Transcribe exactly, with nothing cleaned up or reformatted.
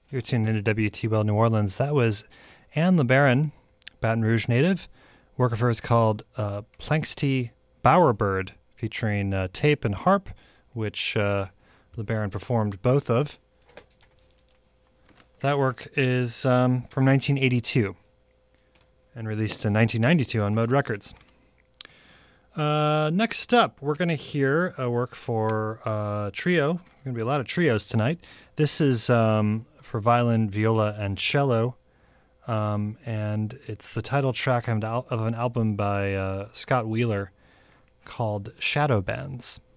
You're tuned into W T Well New Orleans. That was Anne LeBaron, Baton Rouge native. Work of hers called uh, Planxty Bowerbird, featuring uh, tape and harp, which uh, LeBaron performed both of. That work is um, from nineteen eighty-two and released in nineteen ninety-two on Mode Records. Uh, next up, we're going to hear a work for uh, trio. There's going to be a lot of trios tonight. This is um, for violin, viola, and cello, um, and it's the title track of an, al- of an album by uh, Scott Wheeler called Shadow Bands.